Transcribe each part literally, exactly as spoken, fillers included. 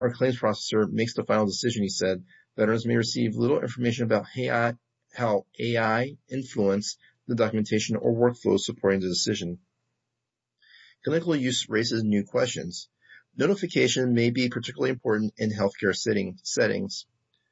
Our claims processor makes the final decision, he said. Veterans may receive little information about how A I influence the documentation or workflows supporting the decision. Clinical use raises new questions. Notification may be particularly important in healthcare setting, settings.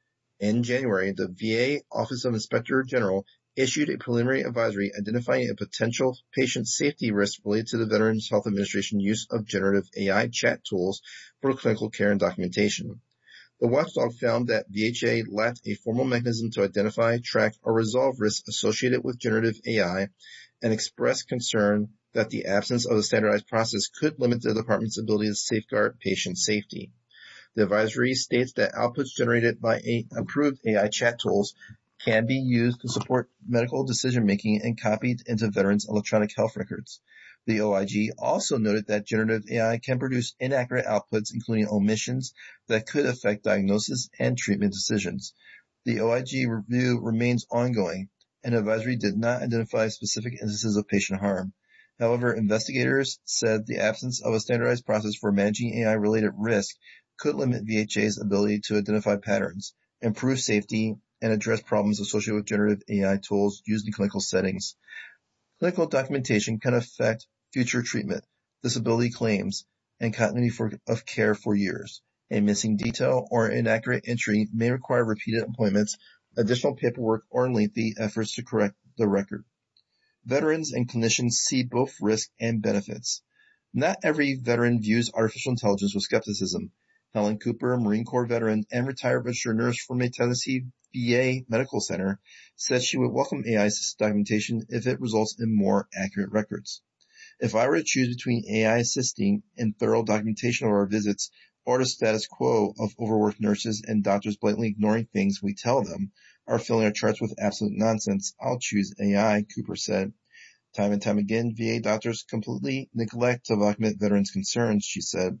In January, the V A Office of Inspector General issued a preliminary advisory identifying a potential patient safety risk related to the Veterans Health Administration use of generative A I chat tools for clinical care and documentation. The watchdog found that V H A lacked a formal mechanism to identify, track, or resolve risks associated with generative A I and expressed concern that the absence of a standardized process could limit the department's ability to safeguard patient safety. The advisory states that outputs generated by a approved A I chat tools can be used to support medical decision-making and copied into veterans' electronic health records. The O I G also noted that generative A I can produce inaccurate outputs, including omissions that could affect diagnosis and treatment decisions. The O I G review remains ongoing, and advisory did not identify specific instances of patient harm. However, investigators said the absence of a standardized process for managing A I-related risk could limit V H A's ability to identify patterns, improve safety, and address problems associated with generative A I tools used in clinical settings. Clinical documentation can affect future treatment, disability claims, and continuity for, of care for years. A missing detail or inaccurate entry may require repeated appointments, additional paperwork, or lengthy efforts to correct the record. Veterans and clinicians see both risk and benefits. Not every veteran views artificial intelligence with skepticism. Helen Cooper, Marine Corps veteran and retired registered nurse from a Tennessee V A medical center, said she would welcome A I documentation if it results in more accurate records. If I were to choose between A I assisting in thorough documentation of our visits or the status quo of overworked nurses and doctors blatantly ignoring things we tell them, or filling our charts with absolute nonsense, I'll choose A I, Cooper said. Time and time again, V A doctors completely neglect to document veterans' concerns, she said.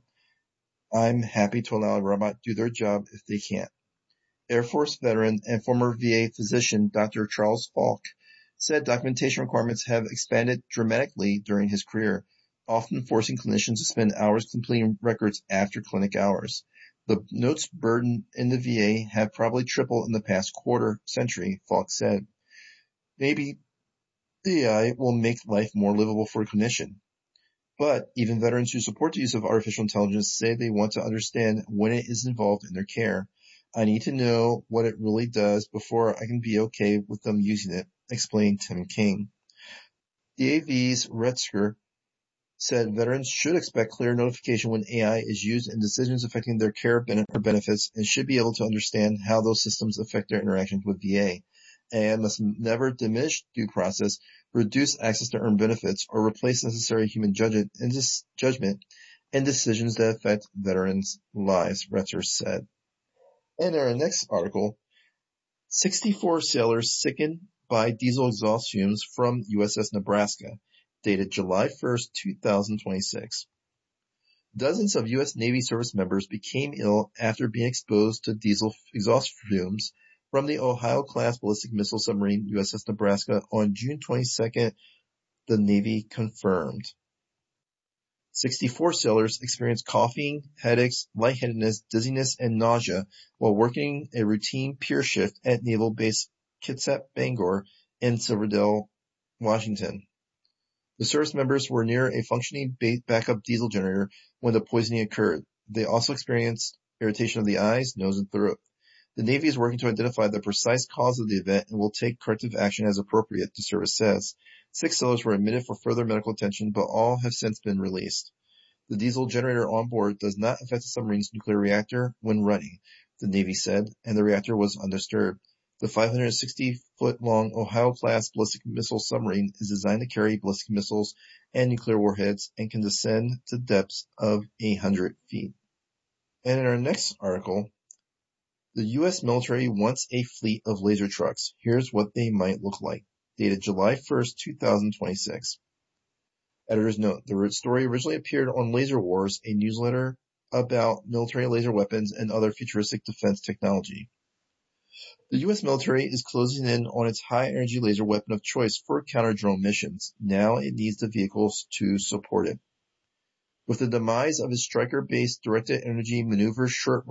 I'm happy to allow a robot do their job if they can't. Air Force veteran and former V A physician Doctor Charles Falk said documentation requirements have expanded dramatically during his career, often forcing clinicians to spend hours completing records after clinic hours. The notes burden in the V A have probably tripled in the past quarter century, Falk said. Maybe A I will make life more livable for a clinician. But even veterans who support the use of artificial intelligence say they want to understand when it is involved in their care. I need to know what it really does before I can be okay with them using it, explained Tim King. The A V's Retzker said veterans should expect clear notification when A I is used in decisions affecting their care or benefits and should be able to understand how those systems affect their interactions with V A. A I must never diminish due process, reduce access to earned benefits, or replace necessary human judgment in decisions that affect veterans' lives, Retzer said. And in our next article, sixty-four sailors sickened by diesel exhaust fumes from U S S Nebraska, dated July first, two thousand twenty-six. Dozens of U S Navy service members became ill after being exposed to diesel exhaust fumes from the Ohio-class ballistic missile submarine U S S Nebraska on June twenty-second, the Navy confirmed. sixty-four sailors experienced coughing, headaches, lightheadedness, dizziness, and nausea while working a routine pier shift at Naval Base Kitsap Bangor in Silverdale, Washington. The service members were near a functioning backup diesel generator when the poisoning occurred. They also experienced irritation of the eyes, nose, and throat. The Navy is working to identify the precise cause of the event and will take corrective action as appropriate, the service says. Six sailors were admitted for further medical attention, but all have since been released. The diesel generator on board does not affect the submarine's nuclear reactor when running, the Navy said, and the reactor was undisturbed. The five hundred sixty foot long Ohio-class ballistic missile submarine is designed to carry ballistic missiles and nuclear warheads and can descend to depths of eight hundred feet. And in our next article, the U S military wants a fleet of laser trucks. Here's what they might look like. Dated July first, two thousand twenty-six. Editor's note, the story originally appeared on Laser Wars, a newsletter about military laser weapons and other futuristic defense technology. The U S military is closing in on its high-energy laser weapon of choice for counter-drone missions. Now it needs the vehicles to support it. With the demise of his Stryker-based directed energy maneuvers short